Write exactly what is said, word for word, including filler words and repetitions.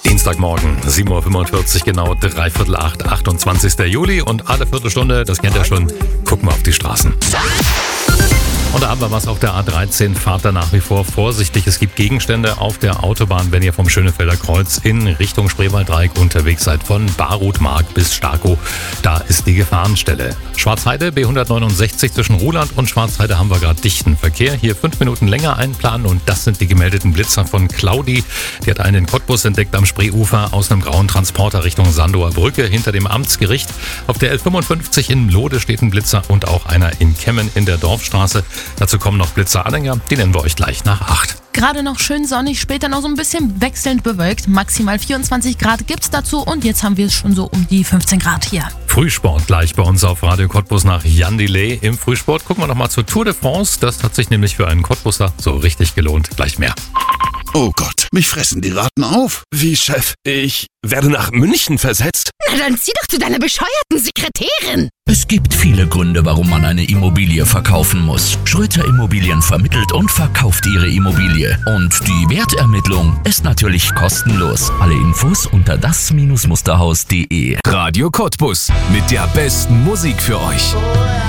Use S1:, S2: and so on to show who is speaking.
S1: Dienstagmorgen, sieben Uhr fünfundvierzig, genau dreiviertel acht, achtundzwanzigster Juli. Und alle Viertelstunde, das kennt ihr schon, gucken wir auf die Straßen. Und da haben wir was auf der A dreizehn. Fahrt da nach wie vor vorsichtig. Es gibt Gegenstände auf der Autobahn, wenn ihr vom Schönefelder Kreuz in Richtung Spreewalddreieck unterwegs seid. Von Barutmark bis Starkow. Da ist die Gefahrenstelle. Schwarzheide, B hundertneunundsechzig zwischen Ruhland und Schwarzheide haben wir gerade dichten Verkehr. Hier fünf Minuten länger einplanen. Und das sind die gemeldeten Blitzer von Claudi. Die hat einen Cottbus entdeckt am Spreeufer aus einem grauen Transporter Richtung Sandower Brücke hinter dem Amtsgericht. Auf der L fünfundfünfzig in Lode steht ein Blitzer und auch einer in Kemmen in der Dorfstraße. Dazu kommen noch Blitzeranhänger, die nennen wir euch gleich nach acht.
S2: Gerade noch schön sonnig, später noch so ein bisschen wechselnd bewölkt. Maximal vierundzwanzig Grad gibt's dazu und jetzt haben wir es schon so um die fünfzehn Grad hier.
S1: Frühsport gleich bei uns auf Radio Cottbus nach Jan Delay. Im Frühsport gucken wir noch mal zur Tour de France. Das hat sich nämlich für einen Cottbuser so richtig gelohnt. Gleich mehr.
S3: Oh Gott, mich fressen die Ratten auf.
S4: Wie, Chef? Ich werde nach München versetzt?
S5: Na dann zieh doch zu deiner bescheuerten Sekretärin.
S6: Es gibt viele Gründe, warum man eine Immobilie verkaufen muss. Schröter Immobilien vermittelt und verkauft ihre Immobilie. Und die Wertermittlung ist natürlich kostenlos. Alle Infos unter das Musterhaus punkt de.
S7: Radio Cottbus mit der besten Musik für euch.